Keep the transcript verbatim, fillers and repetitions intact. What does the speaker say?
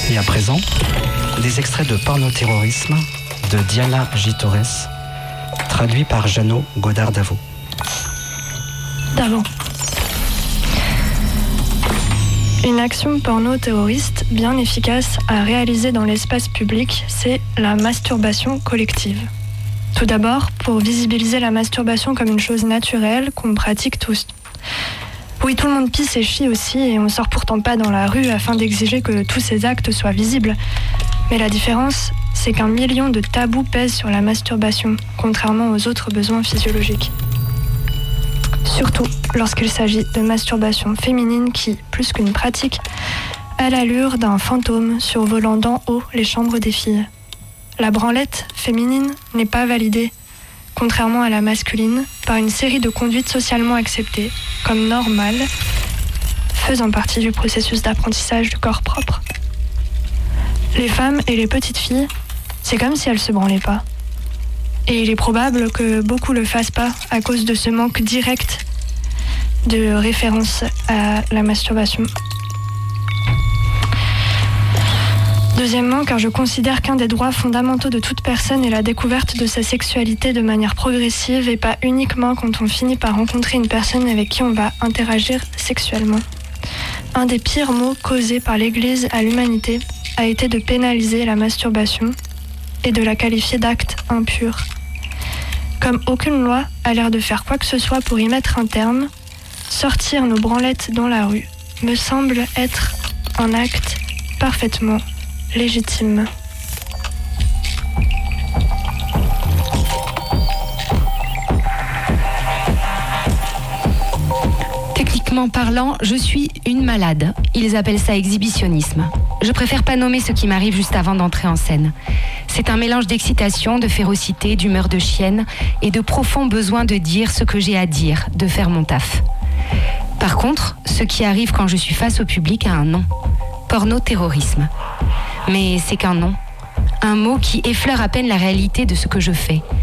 Et à présent, des extraits de Porno-terrorisme de Diana J. Torres, traduit par Jeannot Godard-Davo. Davo. Une action porno-terroriste bien efficace à réaliser dans l'espace public, c'est la masturbation collective. Tout d'abord, pour visibiliser la masturbation comme une chose naturelle qu'on pratique tous. Oui, tout le monde pisse et chie aussi, et on sort pourtant pas dans la rue afin d'exiger que tous ces actes soient visibles. Mais la différence, c'est qu'un million de tabous pèsent sur la masturbation, contrairement aux autres besoins physiologiques. Surtout lorsqu'il s'agit de masturbation féminine qui, plus qu'une pratique, a l'allure d'un fantôme survolant d'en haut les chambres des filles. La branlette féminine n'est pas validée, contrairement à la masculine, par une série de conduites socialement acceptées, comme normales, faisant partie du processus d'apprentissage du corps propre. Les femmes et les petites filles, c'est comme si elles se branlaient pas. Et il est probable que beaucoup le fassent pas à cause de ce manque direct de référence à la masturbation. Deuxièmement, car je considère qu'un des droits fondamentaux de toute personne est la découverte de sa sexualité de manière progressive et pas uniquement quand on finit par rencontrer une personne avec qui on va interagir sexuellement. Un des pires maux causés par l'Église à l'humanité a été de pénaliser la masturbation et de la qualifier d'acte impur. Comme aucune loi a l'air de faire quoi que ce soit pour y mettre un terme, sortir nos branlettes dans la rue me semble être un acte parfaitement légitime. Techniquement parlant, je suis une malade. Ils appellent ça exhibitionnisme. Je préfère pas nommer ce qui m'arrive juste avant d'entrer en scène. C'est un mélange d'excitation, de férocité, d'humeur de chienne et de profond besoin de dire ce que j'ai à dire, de faire mon taf. Par contre, ce qui arrive quand je suis face au public a un nom. Porno-terrorisme. Mais c'est qu'un nom. Un mot qui effleure à peine la réalité de ce que je fais.